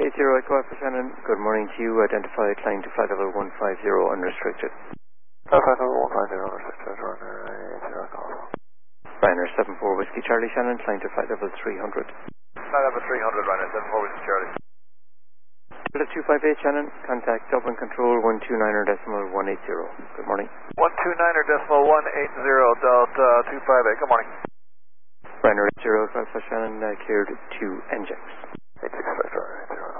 80 Echo Alpha Shannon, good morning to you. Identify climb to flight level 150 unrestricted. Flight level 150 unrestricted, runner 80 Echo Alpha. Ryanair 74 Whiskey Charlie Shannon, climb to flight level 300. Flight level 300, Ryanair 74 Whiskey Charlie. Delta 258 Shannon, contact Dublin Control 129.180. Good morning. 129.180, Delta 258, good morning. Ryanair 80 Alpha Shannon, cleared to NJAX. 86